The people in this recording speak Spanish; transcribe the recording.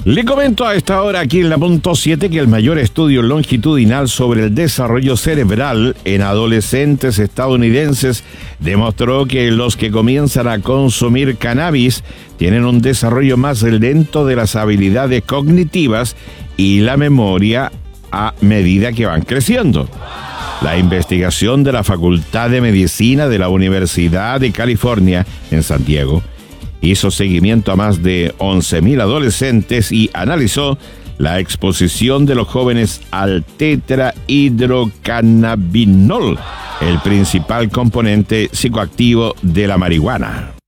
Le comento a esta hora aquí en la punto 7 que el mayor estudio longitudinal sobre el desarrollo cerebral en adolescentes estadounidenses demostró que los que comienzan a consumir cannabis tienen un desarrollo más lento de las habilidades cognitivas y la memoria a medida que van creciendo. La investigación de la Facultad de Medicina de la Universidad de California en San Diego hizo seguimiento a más de 11.000 adolescentes y analizó la exposición de los jóvenes al tetrahidrocannabinol, el principal componente psicoactivo de la marihuana.